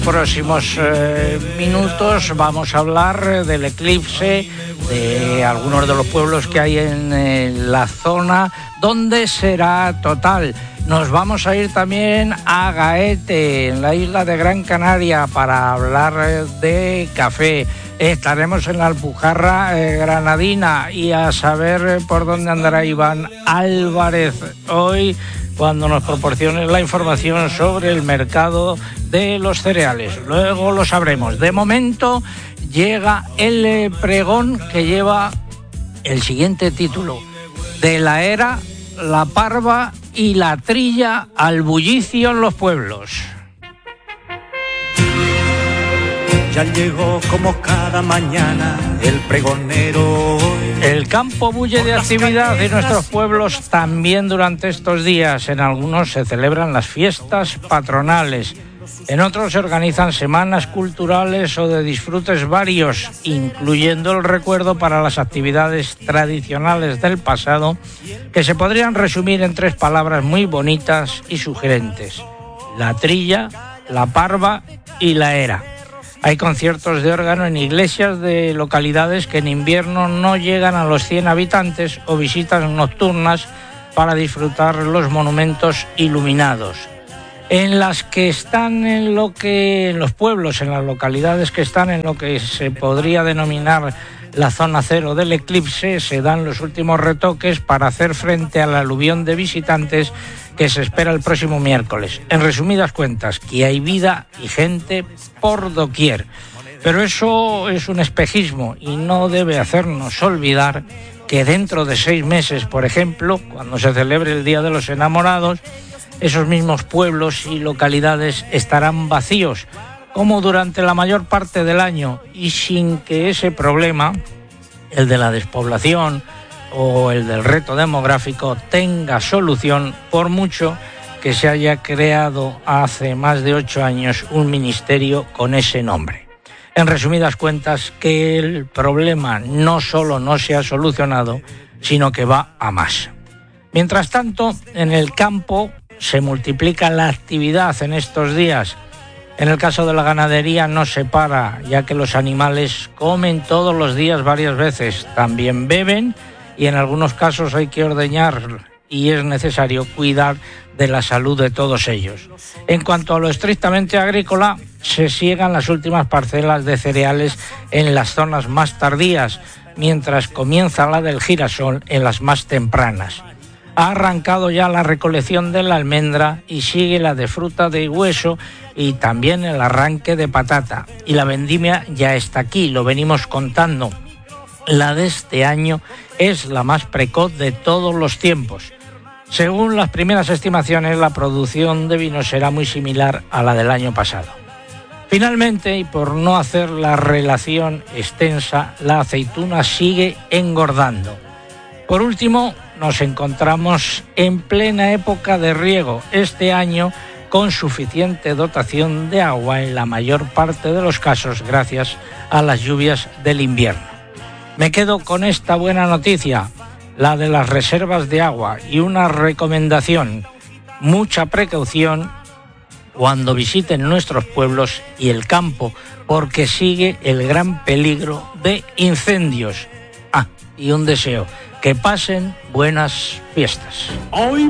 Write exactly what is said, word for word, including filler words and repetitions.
Próximos eh, minutos vamos a hablar del eclipse, de algunos de los pueblos que hay en eh, la zona donde será total. Nos vamos a ir también a Gaete, en la isla de Gran Canaria, para hablar eh, de café. Estaremos en la Alpujarra eh, granadina y a saber eh, por dónde andará Iván Álvarez hoy, cuando nos proporcione la información sobre el mercado de los cereales. Luego lo sabremos. De momento llega el pregón que lleva el siguiente título: de la era, la parva y la trilla al bullicio en los pueblos. Ya llegó como cada mañana el pregonero. El campo bulle de actividad de nuestros pueblos también durante estos días. En algunos se celebran las fiestas patronales, en otros se organizan semanas culturales o de disfrutes varios, incluyendo el recuerdo para las actividades tradicionales del pasado, que se podrían resumir en tres palabras muy bonitas y sugerentes: la trilla, la parva y la era. Hay conciertos de órgano en iglesias de localidades que en invierno no llegan a los cien habitantes, o visitas nocturnas para disfrutar los monumentos iluminados. En las que están en lo que, en los pueblos, en las localidades que están en lo que se podría denominar la zona cero del eclipse, se dan los últimos retoques para hacer frente al aluvión de visitantes que se espera el próximo miércoles. En resumidas cuentas, que hay vida y gente por doquier. Pero eso es un espejismo y no debe hacernos olvidar que dentro de seis meses, por ejemplo, cuando se celebre el Día de los Enamorados, esos mismos pueblos y localidades estarán vacíos, como durante la mayor parte del año, y sin que ese problema, el de la despoblación o el del reto demográfico, tenga solución, por mucho que se haya creado hace más de ocho años un ministerio con ese nombre. En resumidas cuentas, que el problema no solo no se ha solucionado, sino que va a más. Mientras tanto, en el campo se multiplica la actividad en estos días. En el caso de la ganadería no se para, ya que los animales comen todos los días varias veces, también beben y en algunos casos hay que ordeñar y es necesario cuidar de la salud de todos ellos. En cuanto a lo estrictamente agrícola, se siegan las últimas parcelas de cereales en las zonas más tardías, mientras comienza la del girasol en las más tempranas. Ha arrancado ya la recolección de la almendra y sigue la de fruta de hueso y también el arranque de patata. Y la vendimia ya está aquí, lo venimos contando. La de este año es la más precoz de todos los tiempos. Según las primeras estimaciones, la producción de vino será muy similar a la del año pasado. Finalmente, y por no hacer la relación extensa, la aceituna sigue engordando. Por último, nos encontramos en plena época de riego este año, con suficiente dotación de agua en la mayor parte de los casos gracias a las lluvias del invierno. Me quedo con esta buena noticia, la de las reservas de agua, y una recomendación: mucha precaución cuando visiten nuestros pueblos y el campo, porque sigue el gran peligro de incendios. Ah, y un deseo: que pasen buenas fiestas. Hoy